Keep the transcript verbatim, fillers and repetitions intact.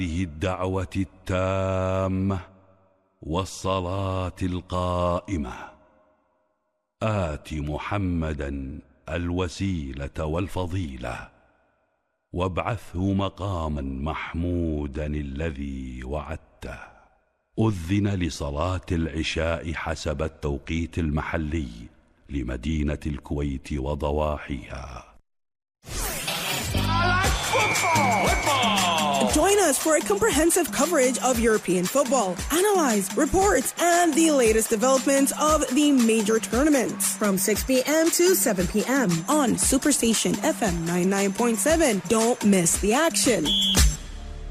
الدعوة التامة والصلاة القائمة آت محمدا الوسيلة والفضيلة وابعثه مقاما محمودا الذي وعدته. أذن لصلاة العشاء حسب التوقيت المحلي لمدينة الكويت وضواحيها. Join us for a comprehensive coverage of European football, analyze, reports, and the latest developments of the major tournaments from six p.m. to seven p.m. on Superstation F M ninety-nine point seven. Don't miss the action.